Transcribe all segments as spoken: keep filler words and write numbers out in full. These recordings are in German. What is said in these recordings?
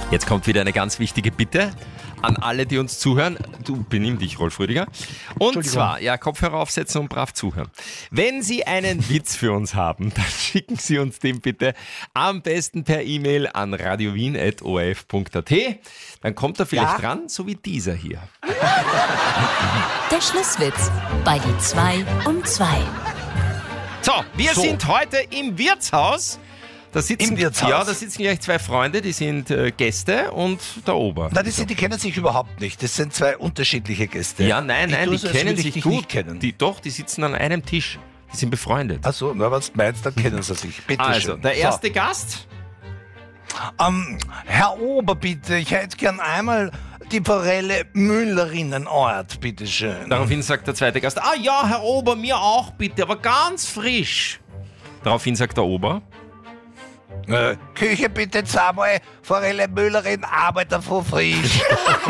Jetzt kommt wieder eine ganz wichtige Bitte an alle, die uns zuhören. Du benimm dich, Rolf Rüdiger. Und zwar, ja, Kopfhörer aufsetzen und brav zuhören. Wenn Sie einen Witz für uns haben, dann schicken Sie uns den bitte am besten per E-Mail an radiowien at o r f punkt a t. Dann kommt er vielleicht ja. dran, so wie dieser hier. Der Schlusswitz bei die zwei um zwei. So, wir so. sind heute im Wirtshaus. Da sitzen, Im Wirtshaus? Ja, da sitzen gleich zwei Freunde, die sind äh, Gäste und der Ober. Nein, die, sind, die kennen sich überhaupt nicht. Das sind zwei unterschiedliche Gäste. Ja, nein, nein, ich die so, kennen sich dich gut. Nicht kennen. Die, doch, die sitzen an einem Tisch. Die sind befreundet. Ach so, na, was du meinst, dann kennen sie sich. Bitte also, schön. der erste so. Gast? Ähm, Herr Ober, bitte, ich hätte gern einmal die Forelle Müllerinnenort, bitteschön. Daraufhin sagt der zweite Gast, ah ja, Herr Ober, mir auch bitte, aber ganz frisch. Daraufhin sagt der Ober, äh, Küche bitte zweimal, Forelle Müllerin, Arbeiter von frisch.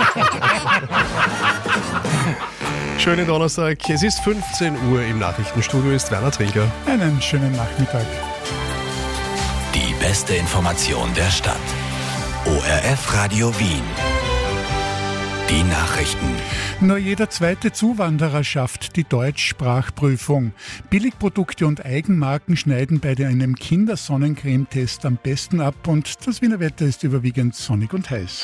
Schönen Donnerstag, es ist fünfzehn Uhr, im Nachrichtenstudio ist Werner Trinker. Einen schönen Nachmittag. Die beste Information der Stadt. O R F Radio Wien. Die Nachrichten. Nur jeder zweite Zuwanderer schafft die Deutschsprachprüfung. Billigprodukte und Eigenmarken schneiden bei einem Kindersonnencreme-Test am besten ab und das Wiener Wetter ist überwiegend sonnig und heiß.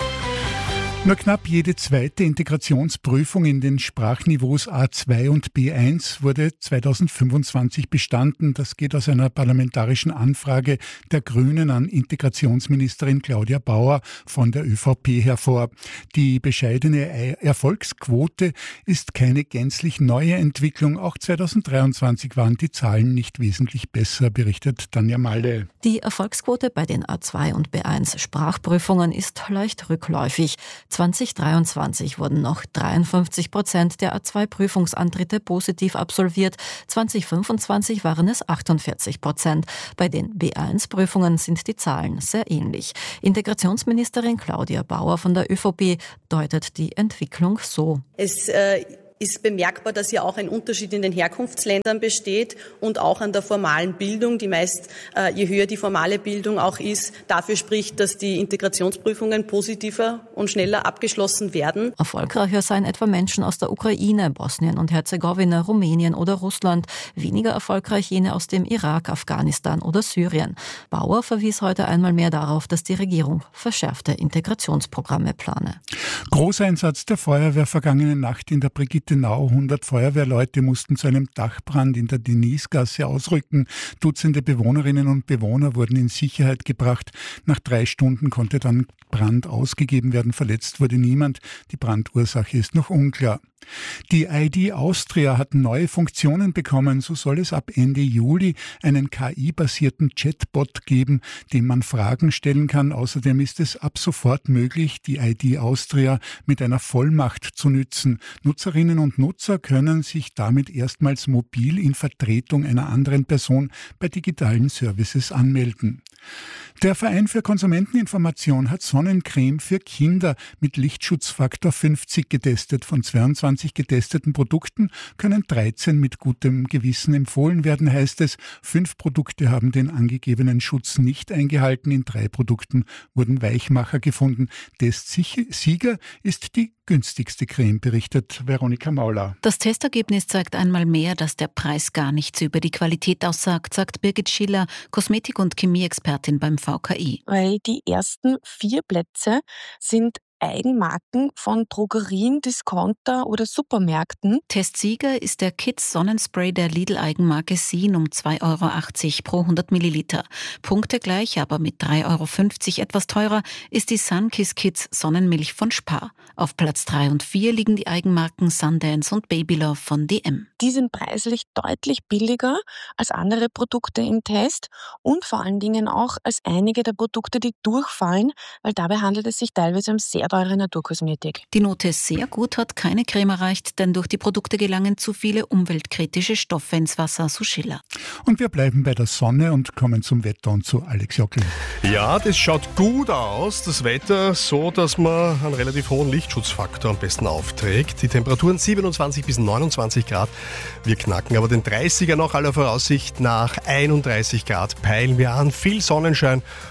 Nur knapp jede zweite Integrationsprüfung in den Sprachniveaus A zwei und B eins wurde zweitausendfünfundzwanzig bestanden. Das geht aus einer parlamentarischen Anfrage der Grünen an Integrationsministerin Claudia Bauer von der ÖVP hervor. Die bescheidene Erfolgsquote ist keine gänzlich neue Entwicklung. Auch zweitausenddreiundzwanzig waren die Zahlen nicht wesentlich besser, berichtet Tanja Malde. Die Erfolgsquote bei den A zwei und B eins Sprachprüfungen ist leicht rückläufig. zweitausenddreiundzwanzig wurden noch dreiundfünfzig Prozent der A zwei Prüfungsantritte positiv absolviert. zweitausendfünfundzwanzig waren es achtundvierzig Prozent. Bei den B eins Prüfungen sind die Zahlen sehr ähnlich. Integrationsministerin Claudia Bauer von der ÖVP deutet die Entwicklung so. Es äh ist bemerkbar, dass hier auch ein Unterschied in den Herkunftsländern besteht und auch an der formalen Bildung, die meist, äh, je höher die formale Bildung auch ist, dafür spricht, dass die Integrationsprüfungen positiver und schneller abgeschlossen werden. Erfolgreicher seien etwa Menschen aus der Ukraine, Bosnien und Herzegowina, Rumänien oder Russland, weniger erfolgreich jene aus dem Irak, Afghanistan oder Syrien. Bauer verwies heute einmal mehr darauf, dass die Regierung verschärfte Integrationsprogramme plane. Großeinsatz der Feuerwehr vergangene Nacht in der Brigitte Genau hundert Feuerwehrleute mussten zu einem Dachbrand in der Denisgasse ausrücken. Dutzende Bewohnerinnen und Bewohner wurden in Sicherheit gebracht. Nach drei Stunden konnte dann Brand ausgegeben werden. Verletzt wurde niemand. Die Brandursache ist noch unklar. Die I D Austria hat neue Funktionen bekommen. So soll es ab Ende Juli einen K I-basierten Chatbot geben, dem man Fragen stellen kann. Außerdem ist es ab sofort möglich, die I D Austria mit einer Vollmacht zu nützen. Nutzerinnen und Nutzer können sich damit erstmals mobil in Vertretung einer anderen Person bei digitalen Services anmelden. Der Verein für Konsumenteninformation hat Sonnencreme für Kinder mit Lichtschutzfaktor fünfzig getestet. Von zweiundzwanzig getesteten Produkten können dreizehn mit gutem Gewissen empfohlen werden, heißt es. Fünf Produkte haben den angegebenen Schutz nicht eingehalten. In drei Produkten wurden Weichmacher gefunden. Testsieger ist die günstigste Creme, berichtet Veronika Mauler. Das Testergebnis zeigt einmal mehr, dass der Preis gar nichts über die Qualität aussagt, sagt Birgit Schiller, Kosmetik- und Chemieexpertin beim V K I. Weil die ersten vier Plätze sind Eigenmarken von Drogerien, Discounter oder Supermärkten. Testsieger ist der Kids Sonnenspray der Lidl-Eigenmarke Sien um zwei Euro achtzig pro hundert Milliliter. Punktegleich, aber mit drei Euro fünfzig etwas teurer, ist die Sunkiss Kids Sonnenmilch von Spar. Auf Platz drei und vier liegen die Eigenmarken Sundance und Babylove von D M. Die sind preislich deutlich billiger als andere Produkte im Test und vor allen Dingen auch als einige der Produkte, die durchfallen, weil dabei handelt es sich teilweise um sehr teure Naturkosmetik. Die Note sehr gut hat keine Creme erreicht, denn durch die Produkte gelangen zu viele umweltkritische Stoffe ins Wasser, so Schiller. Und wir bleiben bei der Sonne und kommen zum Wetter und zu Alex Jockel. Ja, das schaut gut aus, das Wetter, so dass man einen relativ hohen Lichtschutzfaktor am besten aufträgt. Die Temperaturen siebenundzwanzig bis neunundzwanzig Grad. Wir knacken aber den dreißiger noch aller Voraussicht nach. einunddreißig Grad peilen wir an, viel Sonnenschein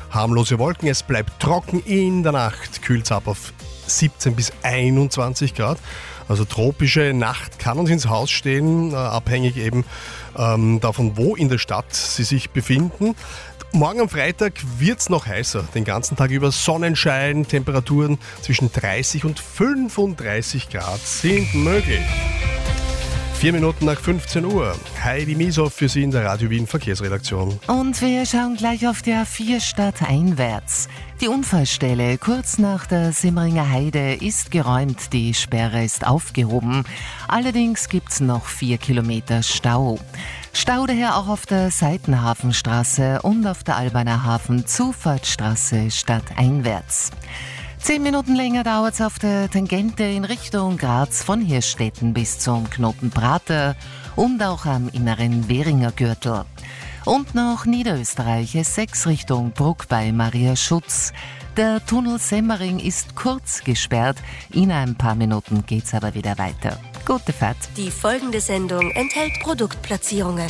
harmlose Wolken. Es bleibt trocken in der Nacht. Kühlt es ab auf siebzehn bis einundzwanzig Grad. Also tropische Nacht kann uns ins Haus stehen, äh, abhängig eben ähm, davon, wo in der Stadt Sie sich befinden. Morgen am Freitag wird es noch heißer. Den ganzen Tag über Sonnenschein, Temperaturen zwischen dreißig und fünfunddreißig Grad sind möglich. Vier Minuten nach fünfzehn Uhr. Heidi Miesow für Sie in der Radio Wien Verkehrsredaktion. Und wir schauen gleich auf der A vier stadteinwärts. Die Unfallstelle kurz nach der Simmeringer Heide ist geräumt, die Sperre ist aufgehoben. Allerdings gibt's noch vier Kilometer Stau. Stau daher auch auf der Seitenhafenstraße und auf der Albaner Hafen-Zufahrtsstraße stadteinwärts. Zehn Minuten länger dauert es auf der Tangente in Richtung Graz von Hirstetten bis zum Knoten Prater und auch am inneren Währinger Gürtel. Und noch Niederösterreich S sechs Richtung Bruck bei Maria Schutz. Der Tunnel Semmering ist kurz gesperrt, in ein paar Minuten geht's aber wieder weiter. Gute Fahrt. Die folgende Sendung enthält Produktplatzierungen.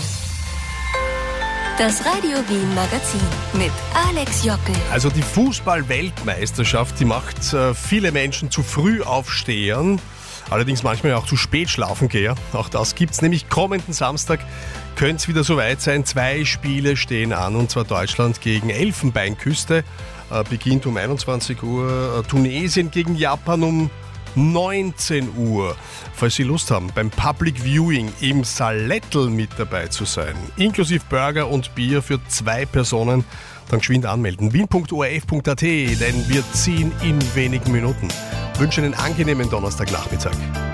Das Radio Wien Magazin mit Alex Jockel. Also die Fußball-Weltmeisterschaft, die macht äh, viele Menschen zu früh aufstehen, allerdings manchmal auch zu spät schlafen gehen. Auch das gibt's, nämlich kommenden Samstag könnte es wieder soweit sein. Zwei Spiele stehen an, und zwar Deutschland gegen Elfenbeinküste, äh, beginnt um einundzwanzig Uhr, äh, Tunesien gegen Japan um neunzehn Uhr. Falls Sie Lust haben, beim Public Viewing im Salettl mit dabei zu sein, inklusive Burger und Bier für zwei Personen, dann geschwind anmelden. wien punkt o r f punkt a t, denn wir ziehen in wenigen Minuten. Ich wünsche einen angenehmen Donnerstagnachmittag.